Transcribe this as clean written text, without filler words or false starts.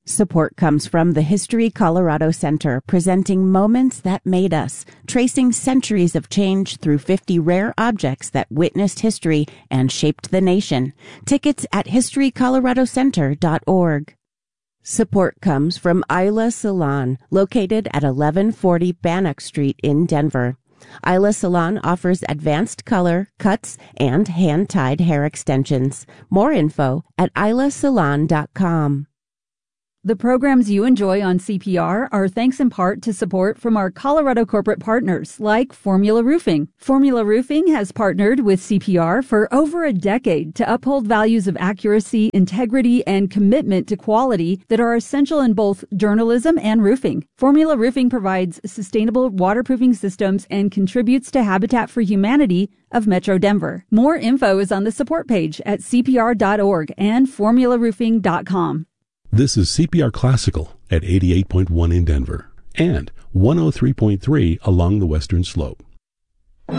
Support comes from the History Colorado Center, presenting Moments That Made Us, tracing centuries of change through 50 rare objects that witnessed history and shaped the nation. Tickets at historycoloradocenter.org. Support comes from Isla Salon, located at 1140 Bannock Street in Denver. Isla Salon offers advanced color, cuts, and hand-tied hair extensions. More info at islasalon.com. The programs you enjoy on CPR are thanks in part to support from our Colorado corporate partners like Formula Roofing. Formula Roofing has partnered with CPR for over a decade to uphold values of accuracy, integrity, and commitment to quality that are essential in both journalism and roofing. Formula Roofing provides sustainable waterproofing systems and contributes to Habitat for Humanity of Metro Denver. More info is on the support page at cpr.org and formularoofing.com. This is CPR Classical at 88.1 in Denver and 103.3 along the Western Slope.